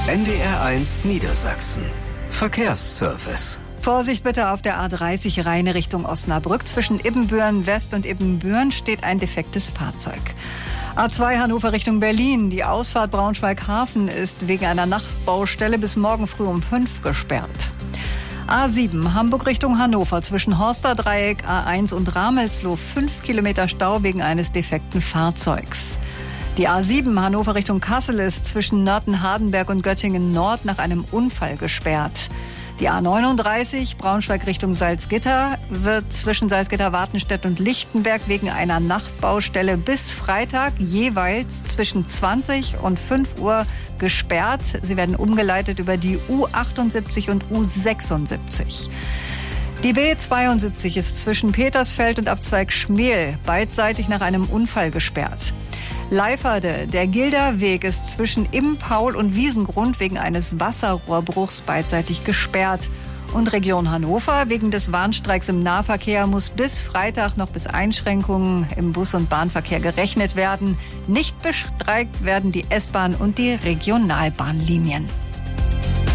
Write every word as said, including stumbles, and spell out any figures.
N D R eins Niedersachsen. Verkehrsservice. Vorsicht bitte auf der A dreißig Rheine Richtung Osnabrück. Zwischen Ibbenbüren West und Ibbenbüren steht ein defektes Fahrzeug. A zwei Hannover Richtung Berlin. Die Ausfahrt Braunschweig-Hafen ist wegen einer Nachtbaustelle bis morgen früh um fünf gesperrt. A sieben Hamburg Richtung Hannover. Zwischen Horsterdreieck, A eins und Ramelsloh fünf Kilometer Stau wegen eines defekten Fahrzeugs. Die A sieben Hannover Richtung Kassel ist zwischen Nörten-Hardenberg und Göttingen Nord nach einem Unfall gesperrt. Die A neununddreißig Braunschweig Richtung Salzgitter wird zwischen Salzgitter-Wartenstedt und Lichtenberg wegen einer Nachtbaustelle bis Freitag jeweils zwischen zwanzig und fünf Uhr gesperrt. Sie werden umgeleitet über die U achtundsiebzig und U sechsundsiebzig. Die B zweiundsiebzig ist zwischen Petersfeld und Abzweig Schmel beidseitig nach einem Unfall gesperrt. Leiferde, der Gilderweg ist zwischen Immpaul und Wiesengrund wegen eines Wasserrohrbruchs beidseitig gesperrt. Und Region Hannover, wegen des Warnstreiks im Nahverkehr muss bis Freitag noch bis Einschränkungen im Bus- und Bahnverkehr gerechnet werden. Nicht bestreikt werden die S-Bahn und die Regionalbahnlinien.